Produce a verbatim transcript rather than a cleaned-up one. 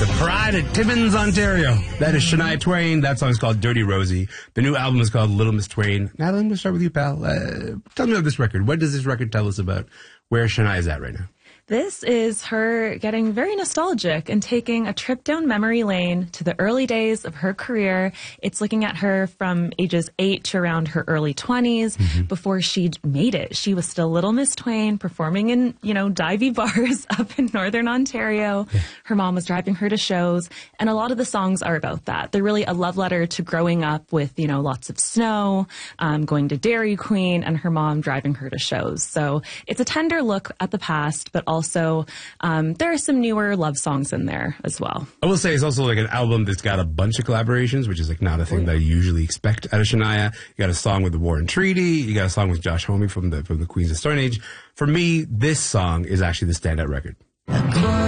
The pride of Timmins, Ontario. That is Shania Twain. That song is called Dirty Rosie. The new album is called Little Miss Twain. Now, let me start with you, pal. Uh, tell me about this record. What does this record tell us about where Shania is at right now? This is her getting very nostalgic and taking a trip down memory lane to the early days of her career. It's looking at her from ages eight to around her early twenties mm-hmm. before she made it. She was still Little Miss Twain, performing in, you know, divey bars up in Northern Ontario. Yeah. Her mom was driving her to shows, and a lot of the songs are about that. They're really a love letter to growing up with, you know, lots of snow, um, going to Dairy Queen, and her mom driving her to shows. So it's a tender look at the past, but also Also, um, there are some newer love songs in there as well. I will say it's also like an album that's got a bunch of collaborations, which is like not a thing oh, yeah. that I usually expect out of Shania. You got a song with the Warren Treaty. You got a song with Josh Homme from the from the Queens of Stone Age. For me, this song is actually the standout record.